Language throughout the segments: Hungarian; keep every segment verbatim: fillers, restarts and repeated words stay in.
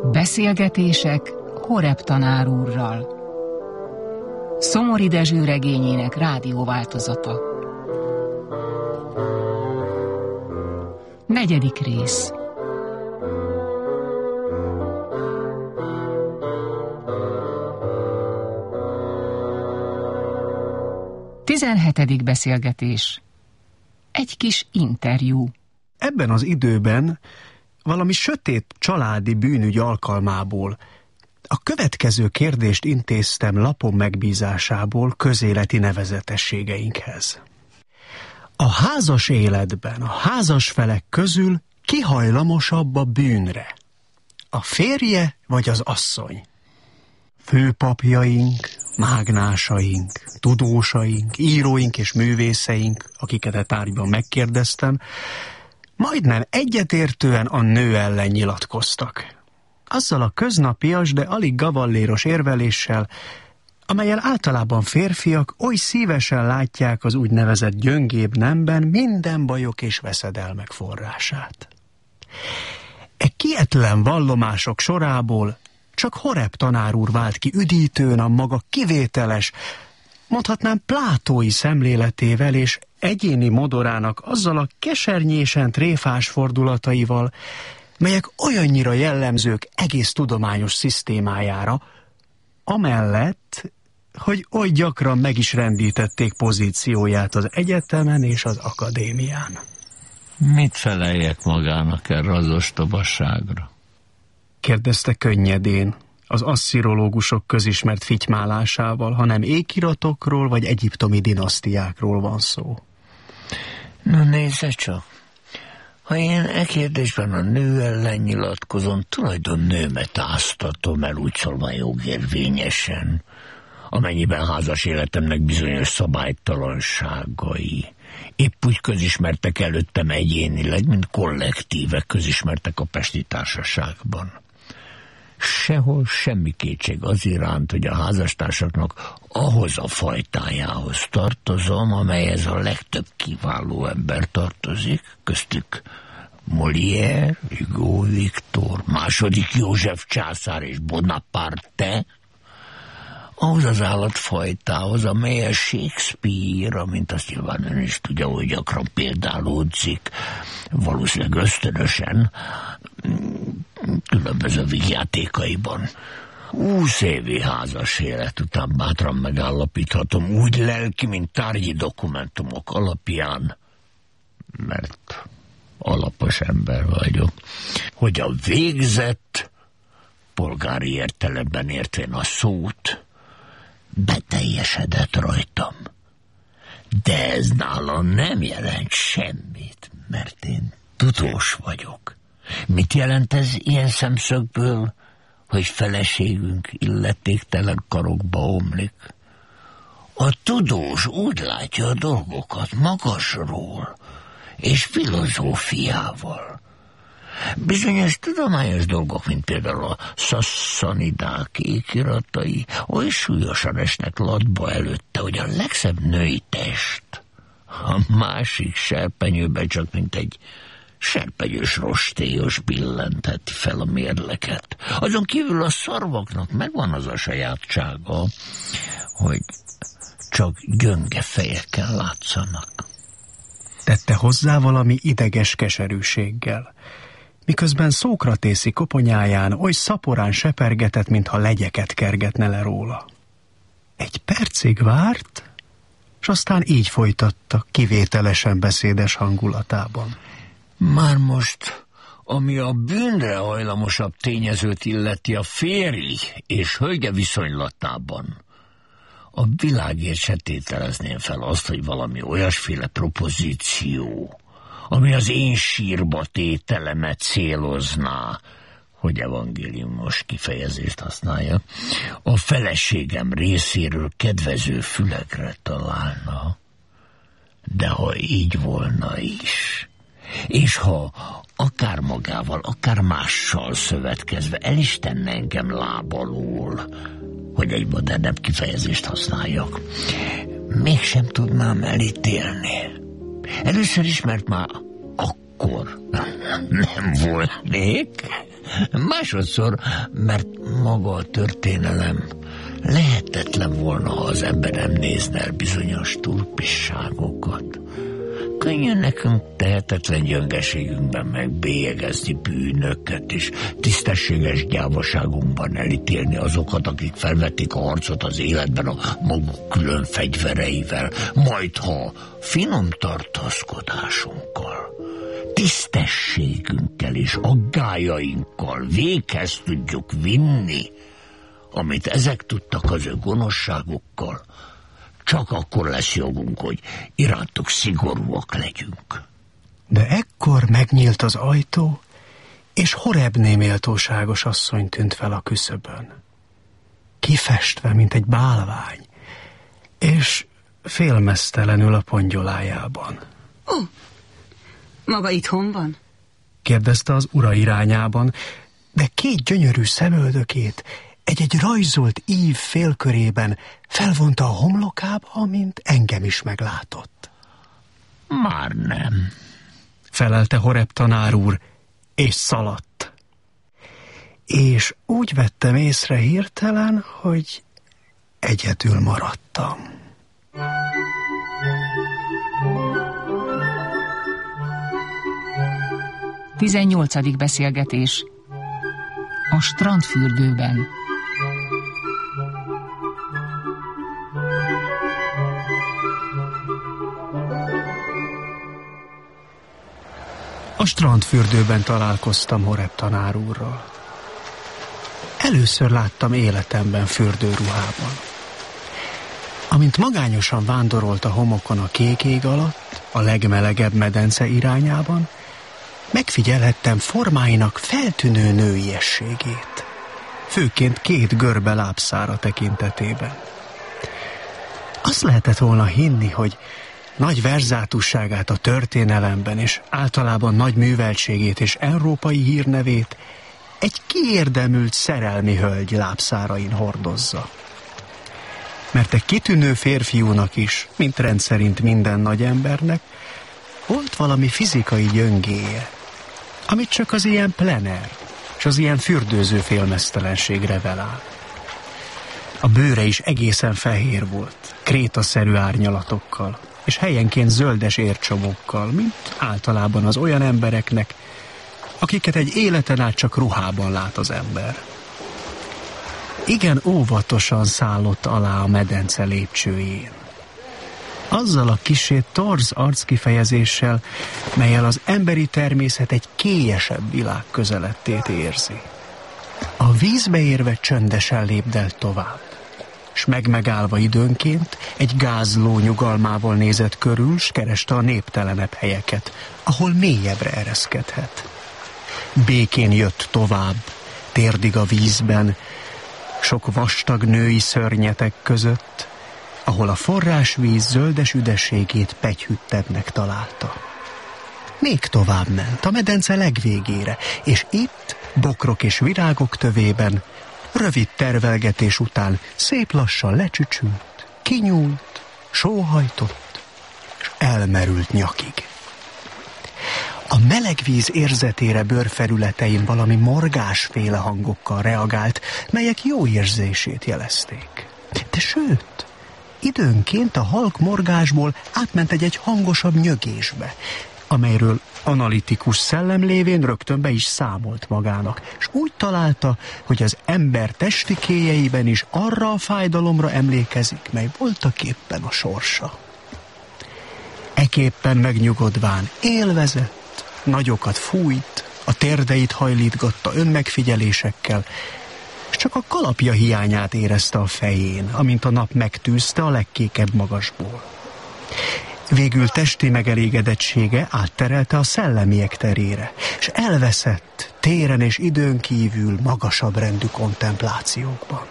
Beszélgetések Horeb tanár úrral. Szomori Dezső regényének rádióváltozata. Negyedik rész. Tizenhetedik beszélgetés. Egy kis interjú. Ebben az időben valami sötét családi bűnügy alkalmából a következő kérdést intéztem lapom megbízásából közéleti nevezetességeinkhez. A házas életben a házas felek közül ki hajlamosabb a bűnre? A férje vagy az asszony? Főpapjaink, mágnásaink, tudósaink, íróink és művészeink, akiket a tárgyban megkérdeztem, majdnem egyetértően a nő ellen nyilatkoztak. Azzal a köznapias, de alig gavalléros érveléssel, amellyel általában férfiak oly szívesen látják az úgynevezett gyöngébb nemben minden bajok és veszedelmek forrását. E kietlen vallomások sorából csak Horeb tanár úr vált ki üdítőn a maga kivételes, mondhatnám plátói szemléletével és egyéni modorának azzal a kesernyésen tréfás fordulataival, melyek olyannyira jellemzők egész tudományos szisztémájára, amellett, hogy oly gyakran meg is rendítették pozícióját az egyetemen és az akadémián. Mit feleljek magának erre az ostobasságra? Kérdezte könnyedén, az asszirológusok közismert fitymálásával, hanem ékiratokról vagy egyiptomi dinasztiákról van szó. Na nézze csak, ha én e kérdésben a nő ellen nyilatkozom, tulajdon nőmet áztatom el, úgy szólva jogérvényesen, amennyiben házas életemnek bizonyos szabálytalanságai épp úgy közismertek előttem egyénileg, mint kollektíve közismertek a pesti társaságban. Sehol semmi kétség az iránt, hogy a házastársaknak ahhoz a fajtájához tartozom, amelyhez a legtöbb kiváló ember tartozik, köztük Molière, Hugo Viktor, második József császár és Bonaparte, ahhoz az állatfajtához, amely a Shakespeare, amint azt nyilván ön is tudja, hogy gyakran példálódzik, valószínűleg ösztönösen, különböző vígjátékaiban. Húsz évi házas élet után bátran megállapíthatom, úgy lelki, mint tárgyi dokumentumok alapján, mert alapos ember vagyok, hogy a végzett, polgári értelemben értvén a szót, beteljesedett rajtam. De ez nálam nem jelent semmit, mert én tudós vagyok. Mit jelent ez ilyen szemszögből, hogy feleségünk illetéktelen karokba omlik? A tudós úgy látja a dolgokat magasról és filozófiával. Bizonyos tudományos dolgok, mint például a szasszanidák ékiratai, oly súlyosan esnek latba előtte, hogy a legszebb női test a másik serpenyőben csak mint egy serpenyős rostélyos billentheti fel a mérleket. Azon kívül a szarvaknak megvan az a sajátsága, hogy csak gyönge fejekkel látszanak. Tette hozzá valami ideges keserűséggel, miközben Szókratészi koponyáján oly szaporán sepergetett, mintha legyeket kergetne le róla. Egy percig várt, s aztán így folytatta, kivételesen beszédes hangulatában. Már most, ami a bűnre hajlamosabb tényezőt illeti a férj és hölgye viszonylatában, a világért se tételezném fel azt, hogy valami olyasféle propozíció, ami az én sírba tételemet célozná, hogy evangéliumos kifejezést használja, a feleségem részéről kedvező fülekre találna. De ha így volna is, és ha akár magával, akár mással szövetkezve el is tenne engem lábalól, hogy egy modernebb kifejezést használjak, mégsem tudnám elítélni. Először is, mert már akkor nem volnék, Másodszor, mert maga a történelem lehetetlen volna, ha az ember nem nézne el bizonyos turpisságokat. Könnyű nekünk tehetetlen gyöngeségünkben megbélyegezni bűnöket, és tisztességes gyávaságunkban elítélni azokat, akik felvették a harcot az életben a maguk külön fegyvereivel, majd ha finom tartózkodásunkkal, tisztességünkkel és aggájainkkal véghez tudjuk vinni, amit ezek tudtak az ő gonoszságukkal, csak akkor lesz jogunk, hogy irántuk szigorúak legyünk. De ekkor megnyílt az ajtó, és Horebné méltóságos asszony tűnt fel a küszöbön. Kifestve, mint egy bálvány, és félmeztelenül a pongyolájában. Ó, maga itthon van? Kérdezte az ura irányában, de két gyönyörű szemöldökét egy-egy rajzolt ív félkörében felvonta a homlokába, mint engem is meglátott. Már nem, felelte Horeb tanár úr, és szaladt. És úgy vettem észre hirtelen, hogy egyedül maradtam. tizennyolcadik beszélgetés. A strandfürdőben. A strandfürdőben találkoztam Horeb tanár úrral. Először láttam életemben fürdőruhában. Amint magányosan vándorolt a homokon a kék ég alatt, a legmelegebb medence irányában, megfigyelhettem formáinak feltűnő nőiességét, főként két görbe lábszára tekintetében. Azt lehetett volna hinni, hogy nagy verzátusságát a történelemben, és általában nagy műveltségét és európai hírnevét egy kiérdemült szerelmi hölgy lábszárain hordozza. Mert egy kitűnő férfiúnak is, mint rendszerint minden nagy embernek, volt valami fizikai gyöngéje, amit csak az ilyen plener, és az ilyen fürdőző félmeztelenség revelál. A bőre is egészen fehér volt, krétaszerű árnyalatokkal, és helyenként zöldes ércsomókkal, mint általában az olyan embereknek, akiket egy életen át csak ruhában lát az ember. Igen óvatosan szállott alá a medence lépcsőjén. Azzal a kissé torz arckifejezéssel, mellyel az emberi természet egy kélyesebb világ közelettét érzi. A vízbe érve csöndesen lépdelt tovább, s megmegállva időnként egy gázló nyugalmával nézett körül, s kereste a néptelenebb helyeket, ahol mélyebbre ereszkedhet. Békén jött tovább, térdig a vízben, sok vastag női szörnyetek között, ahol a forrásvíz zöldes üdességét pegyhüttebbnek találta. Még tovább ment, a medence legvégére, és itt, bokrok és virágok tövében, rövid tervelgetés után szép lassan lecsücsült, kinyúlt, sóhajtott, és elmerült nyakig. A meleg víz érzetére bőrfelületein valami morgásféle hangokkal reagált, melyek jó érzését jelezték. De sőt, időnként a halk morgásból átment egy-egy hangosabb nyögésbe, amelyről analitikus szellem lévén rögtön be is számolt magának, és úgy találta, hogy az ember testi kéjeiben is arra a fájdalomra emlékezik, mely voltaképpen a sorsa. Eképpen megnyugodván élvezett, nagyokat fújt, a térdeit hajlítgatta önmegfigyelésekkel, és csak a kalapja hiányát érezte a fején, amint a nap megtűzte a legkékebb magasból. Végül testi megelégedettsége átterelte a szellemiek terére, és elveszett téren és időn kívül magasabb rendű kontemplációkban.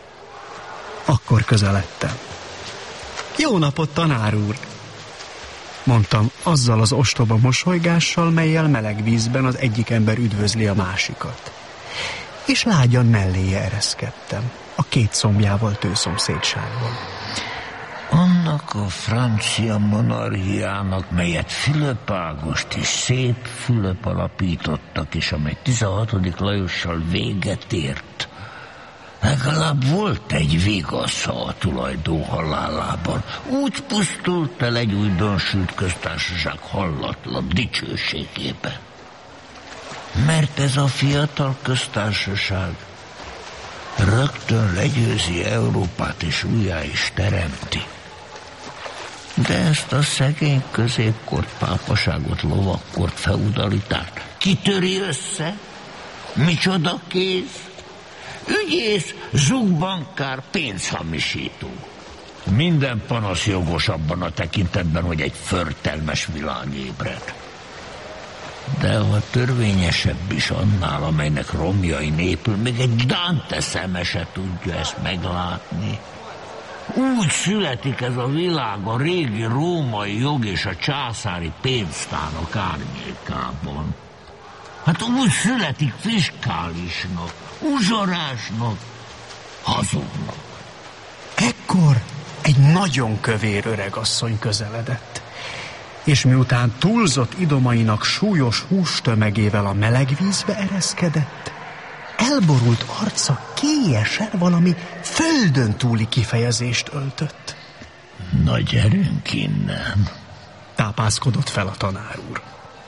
Akkor közeledtem. Jó napot, tanár úr! Mondtam azzal az ostoba mosolygással, mellyel meleg vízben az egyik ember üdvözli a másikat. És lágyan melléje ereszkedtem, a két szombjával tőszomszédságban. Annak a francia monarchiának, melyet Fülöp Ágost és Szép Fülöp alapítottak, és amely tizenhatodik Lajossal véget ért, legalább volt egy vigasza a tulajdon halálában. Úgy pusztult el egy újdonsült köztársaság hallatlan dicsőségébe. Mert ez a fiatal köztársaság rögtön legyőzi Európát, és újjá is teremti. De ezt a szegény középkort, pápaságot, lovakkort, feudalitást kitöri össze? Micsoda kéz? Ügyész, zugbankár, pénzhamisító. Minden panasz jogos abban a tekintetben, hogy egy förtelmes világ ébred. De a törvényesebb is annál, amelynek romjai népül, még egy Dante szeme se tudja ezt meglátni. Úgy születik ez a világ a régi római jog és a császári pénztárok árnyékában. Hát úgy születik fiskálisnak, uzsorásnak, hazugnak. Ekkor egy nagyon kövér öregasszony közeledett, és miután túlzott idomainak súlyos hústömegével a meleg vízbe ereszkedett, elborult arca kélyesen valami földön túli kifejezést öltött. Na gyerünk innen, tápászkodott fel a tanár úr.